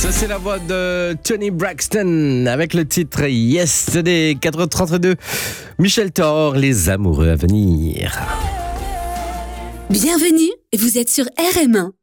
Ça, c'est la voix de Tony Braxton avec le titre Yesterday, 4h32. Michel Thor, les amoureux à venir. Bienvenue, vous êtes sur RM1.